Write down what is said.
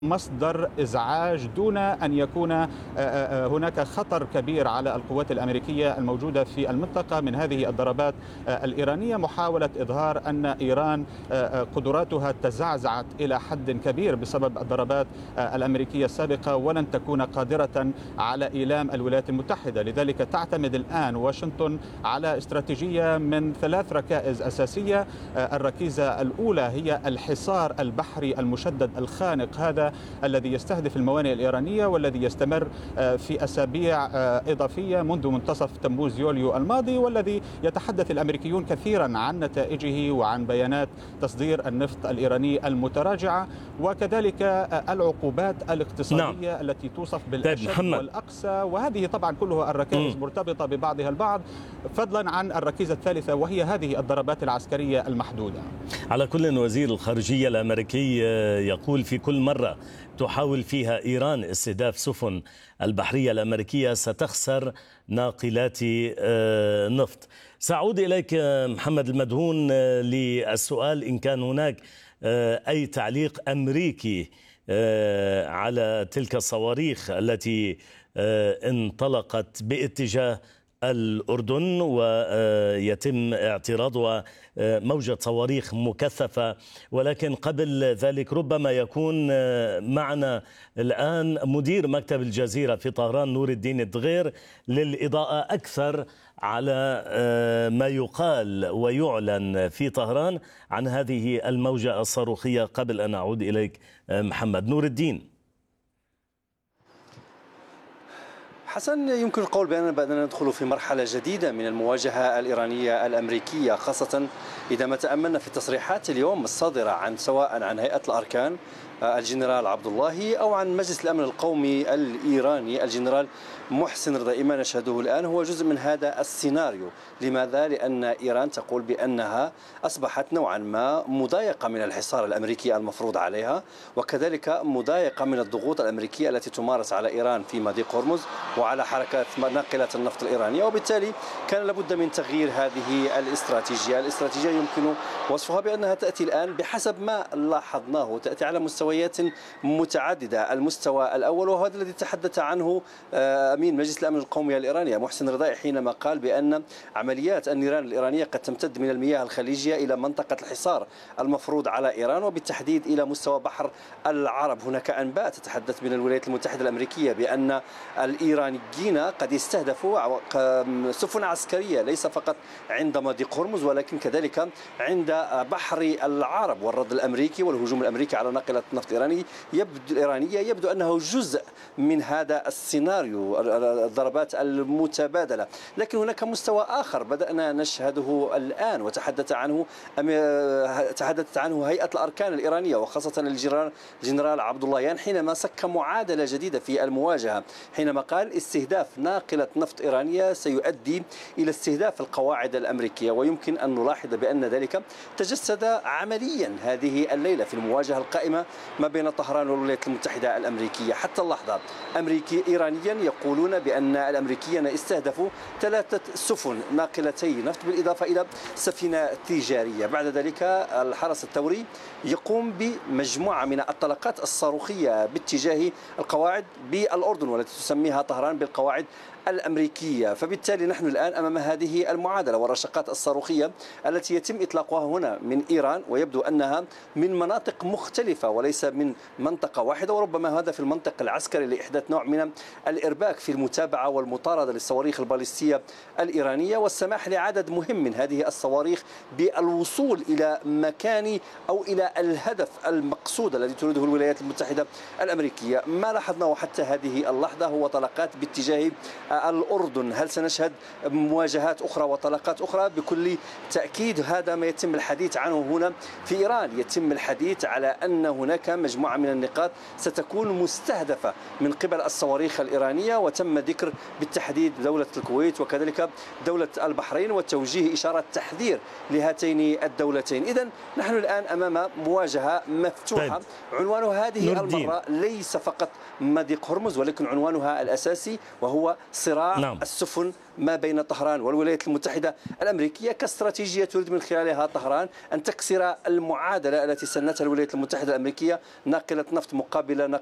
مصدر إزعاج دون أن يكون هناك خطر كبير على القوات الأمريكية الموجودة في المنطقة من هذه الضربات الإيرانية. محاولة إظهار أن إيران قدراتها تزعزعت إلى حد كبير بسبب الضربات الأمريكية السابقة ولن تكون قادرة على إيلام الولايات المتحدة. لذلك تعتمد الآن واشنطن على استراتيجية من 3 ركائز أساسية. الركيزة الأولى هي الحصار البحري المشدد الخانق، هذا الذي يستهدف الموانئ الإيرانية والذي يستمر في أسابيع إضافية منذ منتصف تموز يوليو الماضي، والذي يتحدث الأمريكيون كثيرا عن نتائجه وعن بيانات تصدير النفط الإيراني المتراجعة، وكذلك العقوبات الاقتصادية نعم. التي توصف بالأشد والأقسى. وهذه طبعا كلها الركائز مرتبطة ببعضها البعض، فضلا عن الركيزة الثالثة وهي هذه الضربات العسكرية المحدودة. على كل، وزير الخارجية الأمريكي يقول في كل مرة تحاول فيها إيران استهداف سفن البحرية الأمريكية ستخسر ناقلات نفط. سأعود إليك محمد المدهون للسؤال إن كان هناك أي تعليق أمريكي على تلك الصواريخ التي انطلقت باتجاه الأردن ويتم اعتراضها موجة صواريخ مكثفة. ولكن قبل ذلك ربما يكون معنا الآن مدير مكتب الجزيرة في طهران نور الدين الدغير للإضاءة أكثر على ما يقال ويعلن في طهران عن هذه الموجة الصاروخية. قبل أن أعود إليك محمد نور الدين. حسن، يمكن القول بأننا ندخل في مرحلة جديدة من المواجهة الإيرانية الأمريكية، خاصة إذا ما تأملنا في التصريحات اليوم الصادرة سواء عن هيئة الأركان الجنرال عبد الله أو عن مجلس الأمن القومي الإيراني الجنرال محسن رضائي. ما نشهده الآن هو جزء من هذا السيناريو. لماذا؟ لأن إيران تقول بأنها أصبحت نوعا ما مضايقة من الحصار الأمريكي المفروض عليها، وكذلك مضايقة من الضغوط الأمريكية التي تمارس على إيران في مضيق هرمز وعلى حركات ناقلات النفط الإيرانية، وبالتالي كان لابد من تغيير هذه الاستراتيجية. الاستراتيجية يمكن وصفها بأنها تأتي الآن بحسب ما لاحظناه تأتي على مستويات متعددة. المستوى الأول وهو هذا الذي تحدث عنه أمين مجلس الأمن القومي الإيراني محسن رضائي حينما قال بأن عمليات النيران الإيرانية قد تمتد من المياه الخليجية إلى منطقة الحصار المفروض على إيران، وبالتحديد إلى مستوى بحر العرب. هناك أنباء تتحدث من الولايات المتحدة الأمريكية بأن الإيرانيين قد يستهدفوا سفن عسكرية ليس فقط عند مضيق هرمز ولكن كذلك عند بحر العرب. والرد الأمريكي والهجوم الأمريكي على ناقلة النفط الإيرانية يبدو أنه جزء من هذا السيناريو، الضربات المتبادلة. لكن هناك مستوى آخر بدأنا نشهده الآن وتحدثت عنه هيئة الأركان الإيرانية وخاصة الجنرال عبد اللهيان حينما سك معادلة جديدة في المواجهة، حينما قال استهداف ناقلة نفط إيرانية سيؤدي إلى استهداف القواعد الأمريكية. ويمكن أن نلاحظ بأن ذلك تجسد عمليا هذه الليلة في المواجهة القائمة ما بين طهران والولايات المتحدة الأمريكية. حتى اللحظة إيرانيا يقولون بأن الأمريكيين استهدفوا 3 سفن ناقلتي نفط بالإضافة إلى سفينة تجارية. بعد ذلك الحرس الثوري يقوم بمجموعة من الطلقات الصاروخية باتجاه القواعد بالأردن والتي تسميها طهران بالقواعد الأمريكية. فبالتالي نحن الآن أمام هذه المعادلة والرشقات الصاروخية التي يتم إطلاقها هنا من إيران، ويبدو أنها من مناطق مختلفة وليس من منطقة واحدة، وربما هذا في المنطق العسكري لإحداث نوع من الإرباك في المتابعة والمطاردة للصواريخ البالستية الإيرانية والسماح لعدد مهم من هذه الصواريخ بالوصول إلى مكان أو إلى الهدف المقصود الذي تريده الولايات المتحدة الأمريكية. ما لاحظناه حتى هذه اللحظة هو طلقات باتجاه الأردن. هل سنشهد مواجهات أخرى وطلقات أخرى؟ بكل تأكيد هذا ما يتم الحديث عنه هنا في إيران. يتم الحديث على أن هناك مجموعة من النقاط ستكون مستهدفة من قبل الصواريخ الإيرانية، وتم ذكر بالتحديد دولة الكويت وكذلك دولة البحرين وتوجيه إشارة تحذير لهاتين الدولتين. إذن نحن الآن أمام مواجهة مفتوحة. عنوان هذه المرة ليس فقط مضيق هرمز ولكن عنوانها الأساسي وهو صراع السفن ما بين طهران والولايات المتحدة الأمريكية كاستراتيجية تريد من خلالها طهران أن تكسر المعادلة التي سنتها الولايات المتحدة الأمريكية، ناقلة نفط مقابل